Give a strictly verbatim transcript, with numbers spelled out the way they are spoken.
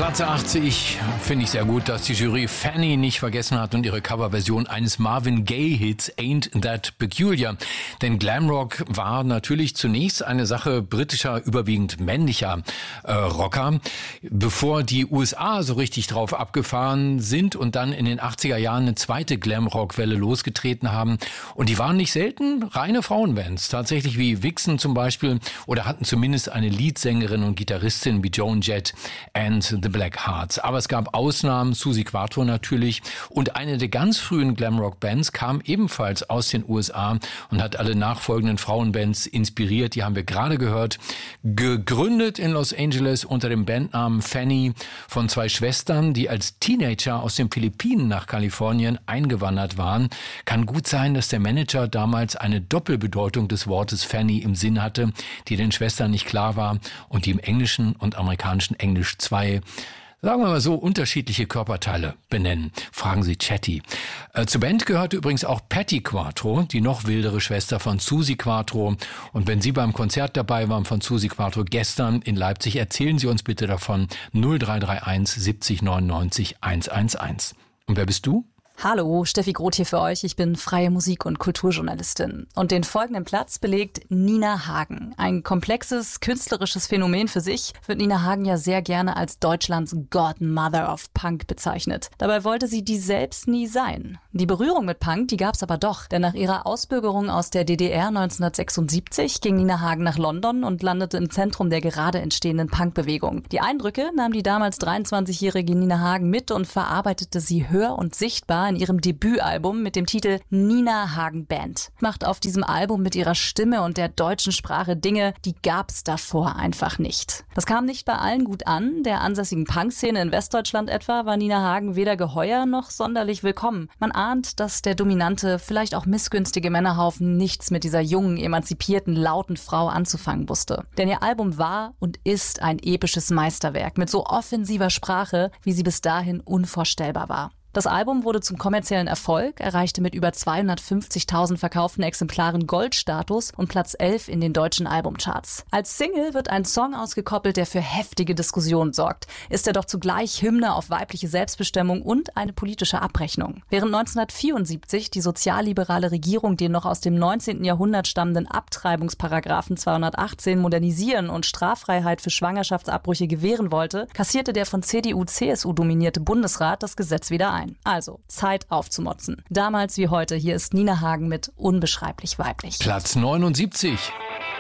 Platz achtzig finde ich sehr gut, dass die Jury Fanny nicht vergessen hat und ihre Coverversion eines Marvin Gaye-Hits Ain't That Peculiar. Denn Glamrock war natürlich zunächst eine Sache britischer, überwiegend männlicher äh, Rocker, bevor die U S A so richtig drauf abgefahren sind und dann in den achtziger Jahren eine zweite Glamrock-Welle losgetreten haben. Und die waren nicht selten reine Frauenbands, tatsächlich wie Vixen zum Beispiel, oder hatten zumindest eine Leadsängerin und Gitarristin wie Joan Jett and the Black Hearts. Aber es gab Ausnahmen, Suzi Quatro natürlich. Und eine der ganz frühen Glamrock-Bands kam ebenfalls aus den U S A und hat alle nachfolgenden Frauenbands inspiriert. Die haben wir gerade gehört. Gegründet in Los Angeles unter dem Bandnamen Fanny von zwei Schwestern, die als Teenager aus den Philippinen nach Kalifornien eingewandert waren. Kann gut sein, dass der Manager damals eine Doppelbedeutung des Wortes Fanny im Sinn hatte, die den Schwestern nicht klar war und die im englischen und amerikanischen Englisch zwei, sagen wir mal so, unterschiedliche Körperteile benennen. Fragen Sie Chatty. Äh, zur Band gehörte übrigens auch Patti Quatro, die noch wildere Schwester von Suzi Quatro. Und wenn Sie beim Konzert dabei waren von Suzi Quatro gestern in Leipzig, erzählen Sie uns bitte davon. null drei drei eins siebzig neunundneunzig hundertelf. Und wer bist du? Hallo, Steffi Groth hier für euch. Ich bin freie Musik- und Kulturjournalistin. Und den folgenden Platz belegt Nina Hagen. Ein komplexes, künstlerisches Phänomen für sich, wird Nina Hagen ja sehr gerne als Deutschlands Godmother of Punk bezeichnet. Dabei wollte sie die selbst nie sein. Die Berührung mit Punk, die gab's aber doch. Denn nach ihrer Ausbürgerung aus der D D R neunzehnhundertsechsundsiebzig ging Nina Hagen nach London und landete im Zentrum der gerade entstehenden Punkbewegung. Die Eindrücke nahm die damals dreiundzwanzigjährige Nina Hagen mit und verarbeitete sie hör- und sichtbar in ihrem Debütalbum mit dem Titel Nina Hagen Band. Macht auf diesem Album mit ihrer Stimme und der deutschen Sprache Dinge, die gab's davor einfach nicht. Das kam nicht bei allen gut an. Der ansässigen Punkszene in Westdeutschland etwa war Nina Hagen weder geheuer noch sonderlich willkommen. Man ahnt, dass der dominante, vielleicht auch missgünstige Männerhaufen nichts mit dieser jungen, emanzipierten, lauten Frau anzufangen wusste. Denn ihr Album war und ist ein episches Meisterwerk mit so offensiver Sprache, wie sie bis dahin unvorstellbar war. Das Album wurde zum kommerziellen Erfolg, erreichte mit über zweihundertfünfzigtausend verkauften Exemplaren Goldstatus und Platz elf in den deutschen Albumcharts. Als Single wird ein Song ausgekoppelt, der für heftige Diskussionen sorgt. Ist er doch zugleich Hymne auf weibliche Selbstbestimmung und eine politische Abrechnung. Während neunzehnhundertvierundsiebzig die sozialliberale Regierung den noch aus dem neunzehnten Jahrhundert stammenden Abtreibungsparagraphen zweihundertachtzehn modernisieren und Straffreiheit für Schwangerschaftsabbrüche gewähren wollte, kassierte der von C D U C S U dominierte Bundesrat das Gesetz wieder ein. Also, Zeit aufzumotzen. Damals wie heute, hier ist Nina Hagen mit Unbeschreiblich weiblich. Platz neunundsiebzig.